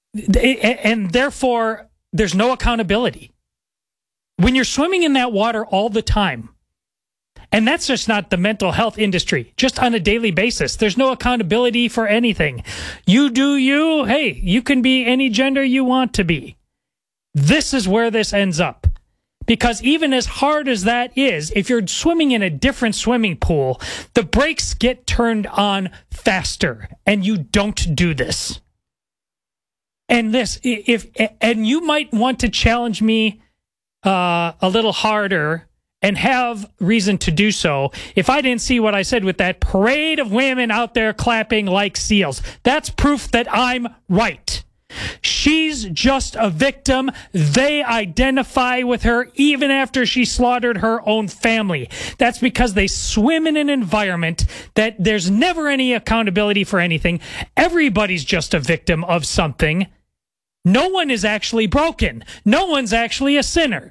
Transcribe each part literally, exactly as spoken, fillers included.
and therefore there's no accountability. When you're swimming in that water all the time, and that's just not the mental health industry, just on a daily basis, there's no accountability for anything. You do you, hey, you can be any gender you want to be. This is where this ends up. Because even as hard as that is, if you're swimming in a different swimming pool, the brakes get turned on faster, and you don't do this. And this, if, and you might want to challenge me uh, a little harder and have reason to do so if I didn't see what I said with that parade of women out there clapping like seals. That's proof that I'm right. She's just a victim. They identify with her even after she slaughtered her own family. That's because they swim in an environment that there's never any accountability for anything. Everybody's just a victim of something. No one is actually broken. No one's actually a sinner.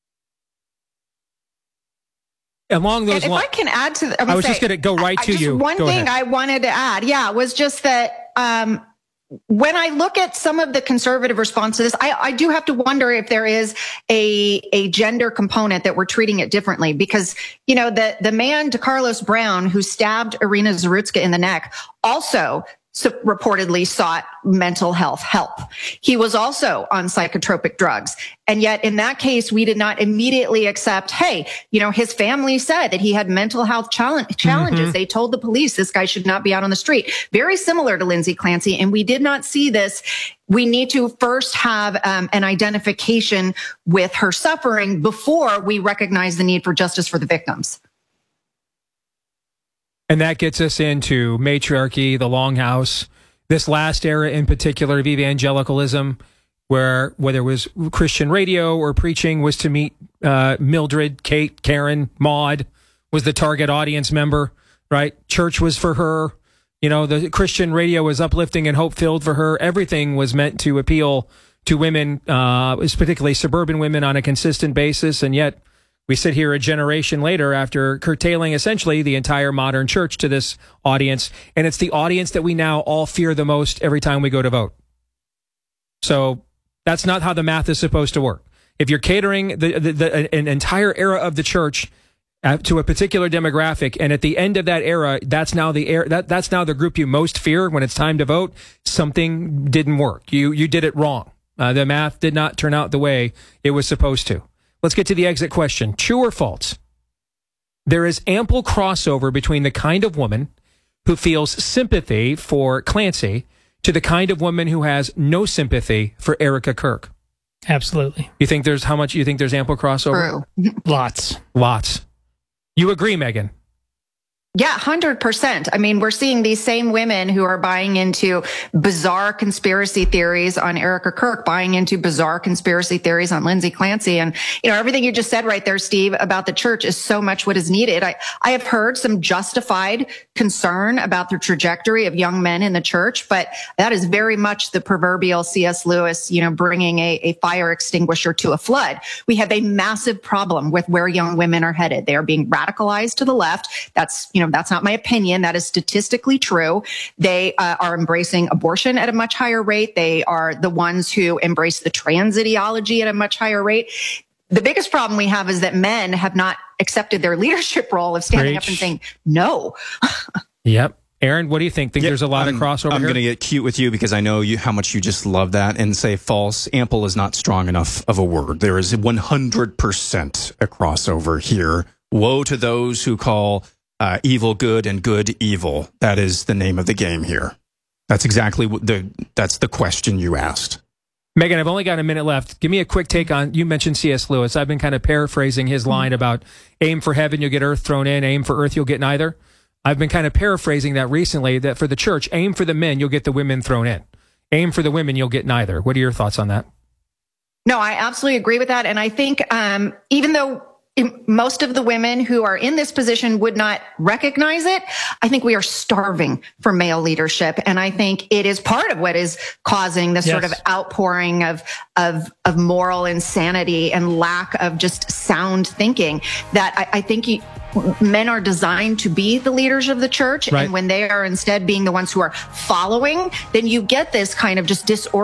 Along those lines, if li- I can add to, the, I, I was say, just going to go right I, to just you. One go thing ahead. I wanted to add, yeah, was just that um, when I look at some of the conservative response to this, I, I do have to wonder if there is a a gender component that we're treating it differently. Because, you know, the the man, DeCarlos Brown, who stabbed Irina Zarutska in the neck, also So reportedly sought mental health help. He was also on psychotropic drugs. And yet in that case, we did not immediately accept, hey, you know, his family said that he had mental health challenge, challenges. Mm-hmm. They told the police this guy should not be out on the street. Very similar to Lindsay Clancy. And we did not see this. We need to first have um, an identification with her suffering before we recognize the need for justice for the victims. And that gets us into matriarchy, the Longhouse, this last era in particular of evangelicalism, where whether it was Christian radio or preaching was to meet uh, Mildred, Kate, Karen, Maud was the target audience member, right? Church was for her. You know, the Christian radio was uplifting and hope-filled for her. Everything was meant to appeal to women, uh, particularly suburban women, on a consistent basis, and yet we sit here a generation later after curtailing essentially the entire modern church to this audience, and it's the audience that we now all fear the most every time we go to vote. So that's not how the math is supposed to work. If you're catering the, the, the an entire era of the church to a particular demographic, and at the end of that era, that's now the era, that that's now the group you most fear when it's time to vote, something didn't work. You you did it wrong. Uh, the math did not turn out the way it was supposed to. Let's get to the exit question. True or false? There is ample crossover between the kind of woman who feels sympathy for Clancy to the kind of woman who has no sympathy for Erica Kirk. Absolutely. You think there's how much you think there's ample crossover? True. Lots. Lots. You agree, Megan? Yeah, one hundred percent. I mean, we're seeing these same women who are buying into bizarre conspiracy theories on Erica Kirk, buying into bizarre conspiracy theories on Lindsay Clancy. And, you know, everything you just said right there, Steve, about the church is so much what is needed. I, I have heard some justified concern about the trajectory of young men in the church, but that is very much the proverbial C S Lewis, you know, bringing a, a fire extinguisher to a flood. We have a massive problem with where young women are headed. They are being radicalized to the left. That's, you know, that's not my opinion. That is statistically true. They uh, are embracing abortion at a much higher rate. They are the ones who embrace the trans ideology at a much higher rate. The biggest problem we have is that men have not accepted their leadership role of standing Preach. up and saying no. Yep. Aaron, what do you think? Think yeah, there's a lot I'm, of crossover I'm here? going to get cute with you because I know you how much you just love that and say false. Ample is not strong enough of a word. There is one hundred percent a crossover here. Woe to those who call Uh, evil good and good evil. That is the name of the game here. That's exactly what the that's the question you asked. Megan, I've only got a minute left. Give me a quick take on, you mentioned C S Lewis. I've been kind of paraphrasing his line about aim for heaven, you'll get earth thrown in. Aim for earth, you'll get neither. I've been kind of paraphrasing that recently, that for the church, aim for the men, you'll get the women thrown in. Aim for the women, you'll get neither. What are your thoughts on that? No, I absolutely agree with that. And I think um, even though most of the women who are in this position would not recognize it, I think we are starving for male leadership. And I think it is part of what is causing the yes. sort of outpouring of, of, of moral insanity and lack of just sound thinking that I, I think you, men are designed to be the leaders of the church. Right. And when they are instead being the ones who are following, then you get this kind of just disorder.